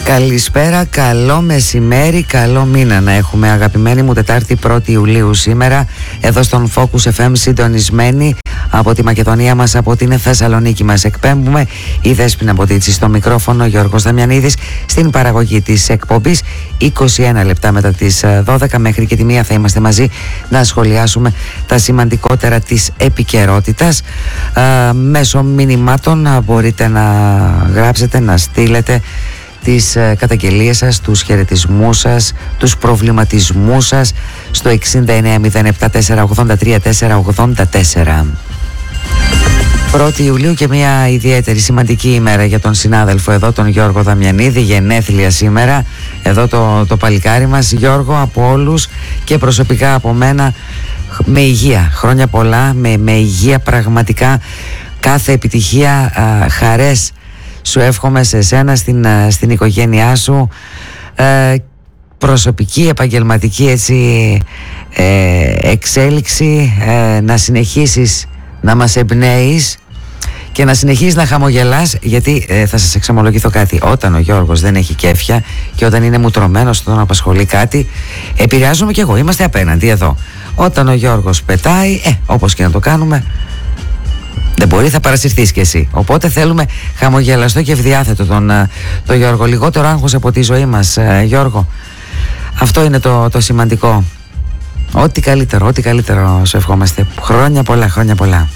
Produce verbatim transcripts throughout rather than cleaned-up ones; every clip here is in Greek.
Καλησπέρα, καλό μεσημέρι, καλό μήνα να έχουμε, αγαπημένοι μου. Τετάρτη πρώτη Ιουλίου σήμερα, εδώ στον Focus εφ εμ, συντονισμένοι από τη Μακεδονία μας, από την Θεσσαλονίκη μας. Εκπέμπουμε η Δέσποινα Μποτίτση στο μικρόφωνο, Γιώργος Δαμιανίδης στην παραγωγή της εκπομπής. είκοσι ένα λεπτά μετά τις δώδεκα, μέχρι και τη μία θα είμαστε μαζί να σχολιάσουμε τα σημαντικότερα της επικαιρότητας. Α, μέσω μηνυμάτων μπορείτε να γράψετε, να στείλετε τις καταγγελίες σας, τους χαιρετισμούς σας, τους προβληματισμούς σας στο εξήντα εννέα μηδέν επτά τέσσερα ογδόντα τρία τέσσερα ογδόντα τέσσερα. πρώτη Ιουλίου και μια ιδιαίτερη σημαντική ημέρα για τον συνάδελφο εδώ, τον Γιώργο Δαμιανίδη. Γενέθλια σήμερα εδώ το, το παλικάρι μας. Γιώργο, από όλους και προσωπικά από μένα, με υγεία, χρόνια πολλά, με, με υγεία πραγματικά, κάθε επιτυχία, α, χαρές σου εύχομαι σε σένα, στην, στην οικογένειά σου, ε, προσωπική, επαγγελματική έτσι, ε, εξέλιξη, ε, να συνεχίσεις να μας εμπνέεις και να συνεχίσεις να χαμογελάς, γιατί ε, θα σας εξομολογηθώ κάτι: όταν ο Γιώργος δεν έχει κέφια και όταν είναι μουτρωμένος, όταν απασχολεί κάτι, επηρεάζομαι κι εγώ, είμαστε απέναντι εδώ. Όταν ο Γιώργος πετάει, ε, όπως και να το κάνουμε, δεν μπορεί, θα παρασυρθείς κι εσύ. Οπότε θέλουμε χαμογελαστό και ευδιάθετο τον, τον Γιώργο. Λιγότερο άγχος από τη ζωή μας, Γιώργο. Αυτό είναι το, το σημαντικό. Ό,τι καλύτερο, ό,τι καλύτερο σου ευχόμαστε. Χρόνια πολλά, χρόνια πολλά.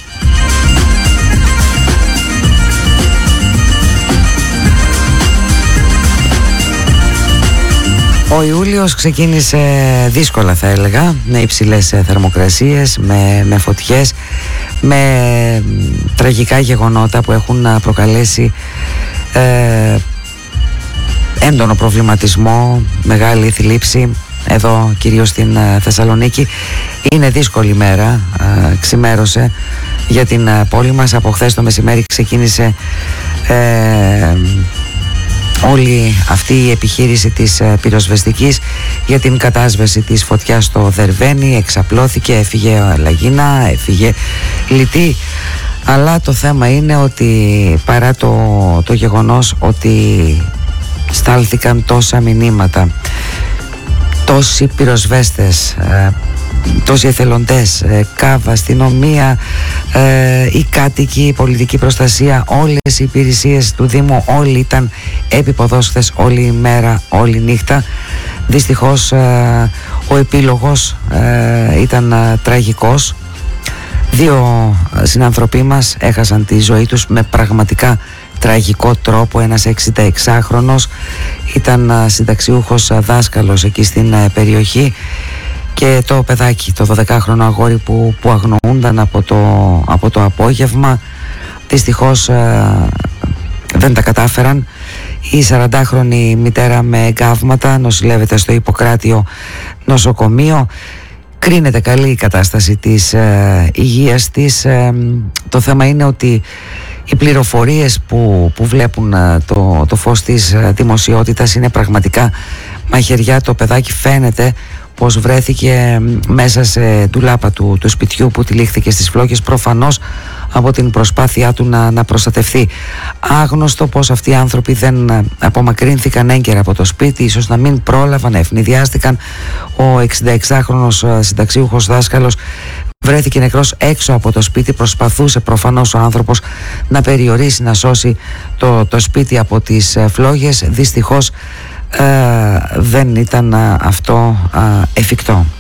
Ο Ιούλιος ξεκίνησε δύσκολα, θα έλεγα, με υψηλές θερμοκρασίες, με, με φωτιές, με τραγικά γεγονότα που έχουν προκαλέσει ε, έντονο προβληματισμό, μεγάλη θλίψη εδώ κυρίως στην Θεσσαλονίκη. Είναι δύσκολη μέρα, ε, ξημέρωσε για την πόλη μας. Από χθες το μεσημέρι ξεκίνησε ε, όλη αυτή η επιχείρηση της πυροσβεστικής για την κατάσβεση της φωτιάς στο Δερβαίνι. Εξαπλώθηκε, έφυγε Λαγίνα, έφυγε Λυτή. Αλλά το θέμα είναι ότι παρά το, το γεγονός ότι στάλθηκαν τόσα μηνύματα, τόσοι πυροσβέστες, τόσοι εθελοντές, ΚΑΒ, αστυνομία, ε, οι κάτοικοι, η πολιτική προστασία, όλες οι υπηρεσίες του Δήμου, όλοι ήταν επίποδος χθες, όλη η μέρα, όλη η νύχτα. Δυστυχώς ε, ο επίλογος ε, ήταν ε, τραγικός. Δύο συνανθρωποί μας έχασαν τη ζωή τους με πραγματικά τραγικό τρόπο. Ένας εξηνταεξάχρονος ήταν ε, συνταξιούχος ε, δάσκαλος εκεί στην ε, περιοχή, και το παιδάκι, το δωδεκάχρονο αγόρι που, που αγνοούνταν από το, από το απόγευμα. Δυστυχώς ε, δεν τα κατάφεραν. Η σαραντάχρονη μητέρα με εγκάβματα νοσηλεύεται στο Ιπποκράτιο νοσοκομείο. Κρίνεται καλή η κατάσταση της ε, υγείας της. Ε, το θέμα είναι ότι οι πληροφορίες που, που βλέπουν ε, το, το φως της ε, δημοσιότητας είναι πραγματικά μαχαιριά. Το παιδάκι φαίνεται πως βρέθηκε μέσα σε ντουλάπα του, του σπιτιού που τυλίχθηκε στις φλόγες, προφανώς από την προσπάθειά του να, να προστατευθεί. Άγνωστο πως αυτοί οι άνθρωποι δεν απομακρύνθηκαν έγκαιρα από το σπίτι, ίσως να μην πρόλαβαν, ευνηδιάστηκαν. Ο εξηνταεξάχρονος συνταξιούχος δάσκαλος βρέθηκε νεκρός έξω από το σπίτι. Προσπαθούσε προφανώς ο άνθρωπος να περιορίσει, να σώσει το, το σπίτι από τις φλόγες. Δυστυχώς Uh, δεν ήταν uh, αυτό uh, εφικτό.